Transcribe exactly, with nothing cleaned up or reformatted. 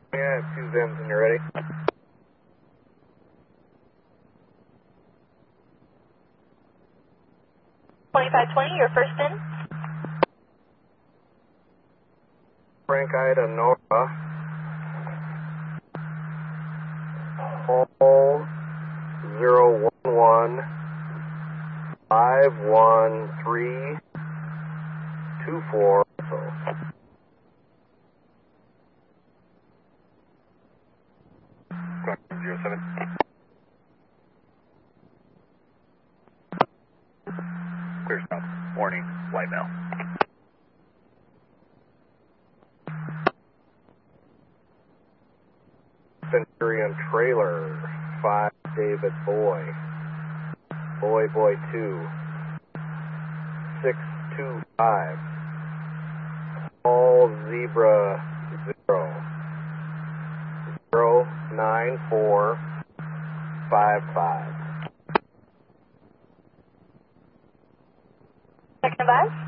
Yeah, I have two Zims when you're ready. twenty-five twenty, your first in. Frank Ida Nora. Hall zero one one five one three two four. So. Zero seven. Clear stop. Warning. White mail. Centurion trailer. Five David Boy. Boy Boy two. Six two five. All Zebra zero. Zero nine four five five. Second advice.